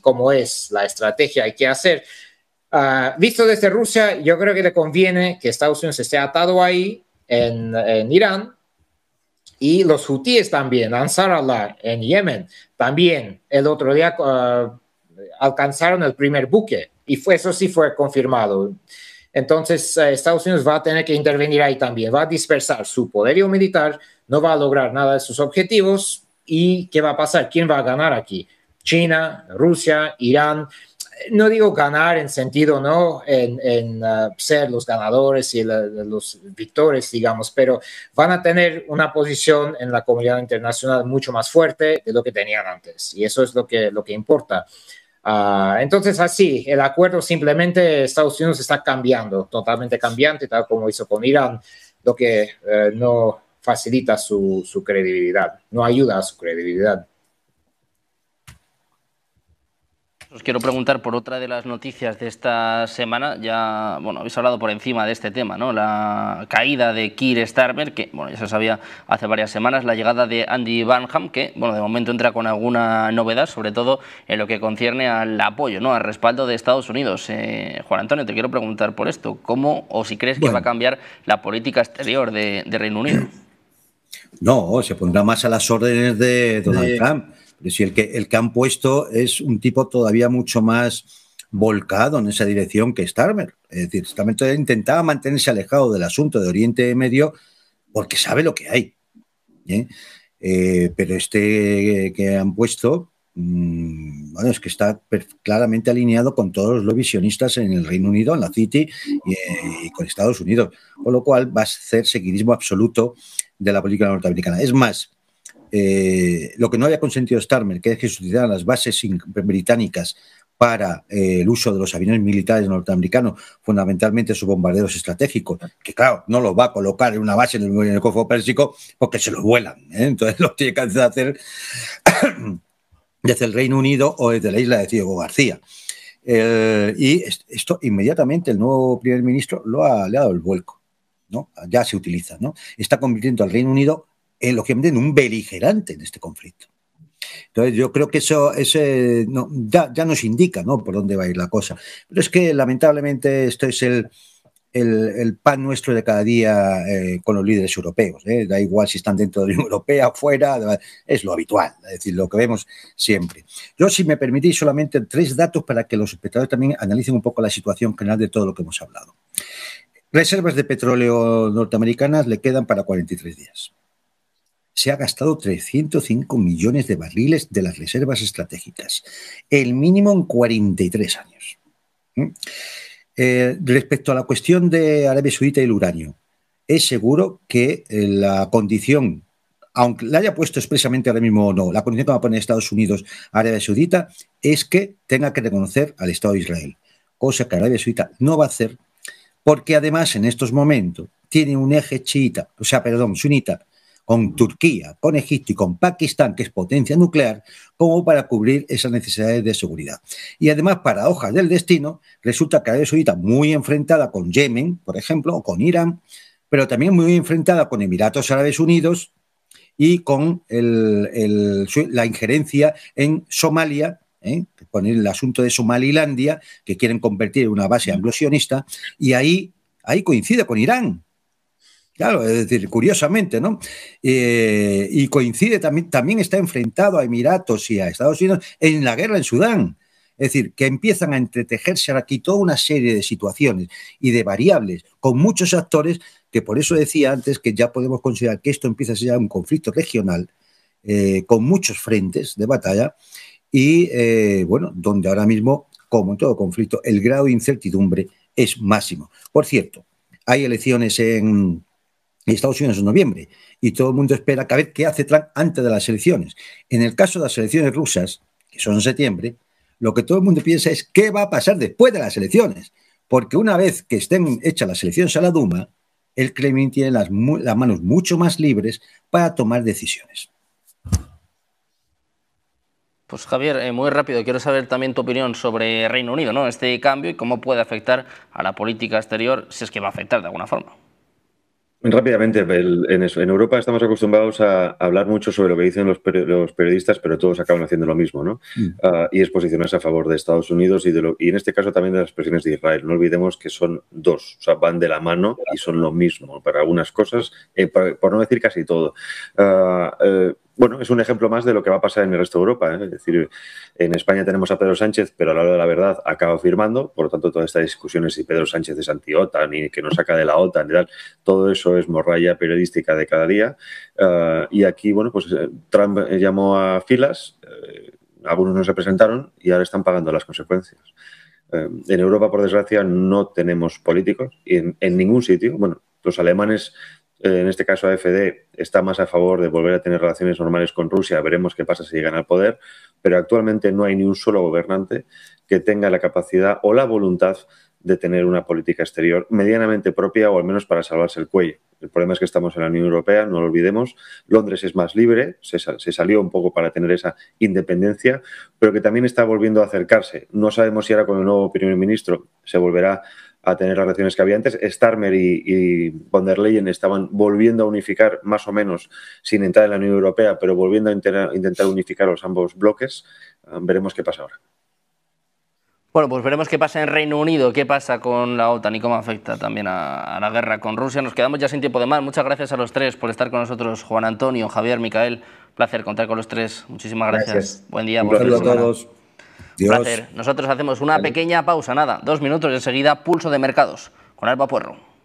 cómo es la estrategia que hacer. Visto desde Rusia, yo creo que le conviene que Estados Unidos esté atado ahí en Irán, y los hutíes también, Ansar Allah en Yemen, también el otro día alcanzaron el primer buque, y eso sí fue confirmado. Entonces, Estados Unidos va a tener que intervenir ahí también, va a dispersar su poderío militar, no va a lograr nada de sus objetivos. ¿Y qué va a pasar? ¿Quién va a ganar aquí? China, Rusia, Irán. No digo ganar en sentido, ¿no? En ser los ganadores y los victores, digamos, pero van a tener una posición en la comunidad internacional mucho más fuerte de lo que tenían antes. Y eso es lo que importa. Entonces, así, el acuerdo simplemente Estados Unidos está cambiando, totalmente cambiante, tal como hizo con Irán, lo que no facilita su credibilidad, no ayuda a su credibilidad. Os quiero preguntar por otra de las noticias de esta semana. Ya, bueno, habéis hablado por encima de este tema, ¿no? La caída de Keir Starmer, que, bueno, ya se sabía hace varias semanas, la llegada de Andy Burnham, que, bueno, de momento entra con alguna novedad, sobre todo en lo que concierne al apoyo, ¿no? Al respaldo de Estados Unidos. Juan Antonio, te quiero preguntar por esto. ¿Cómo, o si crees que va a cambiar la política exterior de Reino Unido? No, se pondrá más a las órdenes de Donald Trump. Pero si el que han puesto es un tipo todavía mucho más volcado en esa dirección que Starmer. Es decir, Starmer intentaba mantenerse alejado del asunto de Oriente Medio porque sabe lo que hay. Pero este que han puesto, bueno, es que está claramente alineado con todos los lobbies sionistas en el Reino Unido, en la City y con Estados Unidos. Con lo cual va a ser seguidismo absoluto de la política norteamericana. Es más, lo que no había consentido Starmer, que es que se utilizaran las bases británicas para el uso de los aviones militares norteamericanos, fundamentalmente sus bombarderos estratégicos, que claro, no los va a colocar en una base en el Golfo Pérsico porque se los vuelan, entonces lo tiene que hacer desde el Reino Unido o desde la isla de Diego García. Y esto inmediatamente el nuevo primer ministro le ha dado el vuelco, ¿no? Ya se utiliza, ¿no? Está convirtiendo al Reino Unido lógicamente en un beligerante en este conflicto. Entonces yo creo que eso no, ya nos indica, ¿no?, por dónde va a ir la cosa. Pero es que lamentablemente esto es el pan nuestro de cada día con los líderes europeos. Da igual si están dentro de la Unión Europea, fuera, es lo habitual, es decir, lo que vemos siempre. Yo, si me permitís, solamente 3 datos para que los espectadores también analicen un poco la situación general de todo lo que hemos hablado. Reservas de petróleo norteamericanas le quedan para 43 días. Se ha gastado 305 millones de barriles de las reservas estratégicas, el mínimo en 43 años. Respecto a la cuestión de Arabia Saudita y el uranio, es seguro que la condición, aunque la haya puesto expresamente ahora mismo o no, la condición que va a poner Estados Unidos a Arabia Saudita es que tenga que reconocer al Estado de Israel, cosa que Arabia Saudita no va a hacer, porque además en estos momentos tiene un eje sunita, con Turquía, con Egipto y con Pakistán, que es potencia nuclear, como para cubrir esas necesidades de seguridad. Y además, paradojas del destino, resulta que Arabia Saudita muy enfrentada con Yemen, por ejemplo, o con Irán, pero también muy enfrentada con Emiratos Árabes Unidos y con la injerencia en Somalia, con el asunto de Somalilandia, que quieren convertir en una base anglo-sionista, y ahí coincide con Irán. Claro, es decir, curiosamente, ¿no? Y coincide también está enfrentado a Emiratos y a Estados Unidos en la guerra en Sudán. Es decir, que empiezan a entretejerse aquí toda una serie de situaciones y de variables con muchos actores, que por eso decía antes que ya podemos considerar que esto empieza a ser un conflicto regional con muchos frentes de batalla y, bueno, donde ahora mismo, como en todo conflicto, el grado de incertidumbre es máximo. Por cierto, hay elecciones en Estados Unidos en noviembre y todo el mundo espera a ver qué hace Trump antes de las elecciones. En el caso de las elecciones rusas, que son en septiembre, lo que todo el mundo piensa es qué va a pasar después de las elecciones, porque una vez que estén hechas las elecciones a la Duma, el Kremlin tiene las manos mucho más libres para tomar decisiones. Pues Javier, muy rápido, quiero saber también tu opinión sobre Reino Unido, ¿no? Este cambio y cómo puede afectar a la política exterior, si es que va a afectar de alguna forma. Rápidamente, en Europa estamos acostumbrados a hablar mucho sobre lo que dicen los periodistas, pero todos acaban haciendo lo mismo, ¿no? Y es posicionarse a favor de Estados Unidos y en este caso también de las presiones de Israel. No olvidemos que son dos, o sea, van de la mano y son lo mismo para algunas cosas, por no decir casi todo. Bueno, es un ejemplo más de lo que va a pasar en el resto de Europa. Es decir, en España tenemos a Pedro Sánchez, pero a la hora de la verdad acaba firmando. Por lo tanto, toda esta discusión es si Pedro Sánchez es anti-OTAN y que nos saca de la OTAN y tal, todo eso es morralla periodística de cada día. Y aquí, bueno, pues Trump llamó a filas, algunos no se presentaron y ahora están pagando las consecuencias. En Europa, por desgracia, no tenemos políticos y en ningún sitio. Bueno, los alemanes, en este caso AfD, está más a favor de volver a tener relaciones normales con Rusia. Veremos qué pasa si llegan al poder, pero actualmente no hay ni un solo gobernante que tenga la capacidad o la voluntad de tener una política exterior medianamente propia o al menos para salvarse el cuello. El problema es que estamos en la Unión Europea, no lo olvidemos. Londres es más libre, se salió un poco para tener esa independencia, pero que también está volviendo a acercarse. No sabemos si ahora con el nuevo primer ministro se volverá a tener las relaciones que había antes. Starmer y von der Leyen estaban volviendo a unificar más o menos sin entrar en la Unión Europea, pero volviendo a intentar unificar los ambos bloques. Veremos qué pasa ahora. Bueno, pues veremos qué pasa en Reino Unido, qué pasa con la OTAN y cómo afecta también a la guerra con Rusia. Nos quedamos ya sin tiempo de más. Muchas gracias a los tres por estar con nosotros. Juan Antonio, Javier, Micael, placer contar con los tres. Muchísimas gracias. Buen día. Un saludo a todos. Un placer. Nosotros hacemos una pequeña pausa, 2 minutos y enseguida pulso de mercados con Alba Puerro.